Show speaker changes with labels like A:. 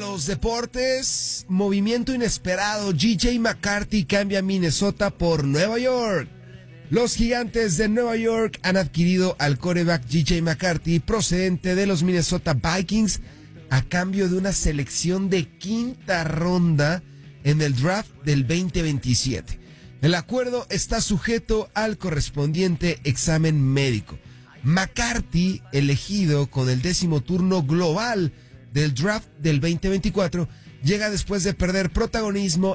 A: los deportes, movimiento inesperado. J.J. McCarthy cambia Minnesota por Nueva York. Los Gigantes de Nueva York han adquirido al quarterback J.J. McCarthy procedente de los Minnesota Vikings a cambio de una selección de quinta ronda en el draft del 2027. El acuerdo está sujeto al correspondiente examen médico. McCarthy, elegido con el 10º turno global del draft del 2024, llega después de perder protagonismo